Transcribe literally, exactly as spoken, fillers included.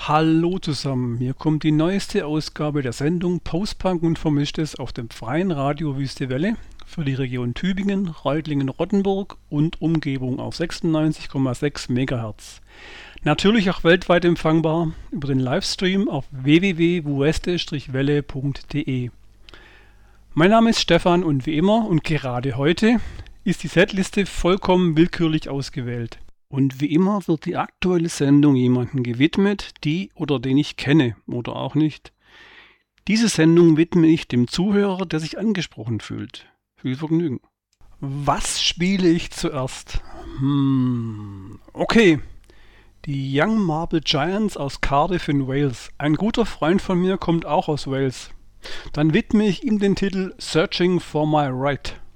Hallo zusammen, hier kommt die neueste Ausgabe der Sendung Postpunk und Vermischtes auf dem freien Radio Wüste Welle für die Region Tübingen, Reutlingen-Rottenburg und Umgebung auf sechsundneunzig Komma sechs Megahertz. Natürlich auch weltweit empfangbar über den Livestream auf w w w punkt wueste welle punkt de. Mein Name ist Stefan und wie immer und gerade heute ist die Setliste vollkommen willkürlich ausgewählt. Und wie immer wird die aktuelle Sendung jemandem gewidmet, die oder den ich kenne oder auch nicht. Diese Sendung widme ich dem Zuhörer, der sich angesprochen fühlt. Viel Vergnügen. Was spiele ich zuerst? Hm, okay. Die Young Marble Giants aus Cardiff in Wales. Ein guter Freund von mir kommt auch aus Wales. Dann widme ich ihm den Titel Searching for My Right.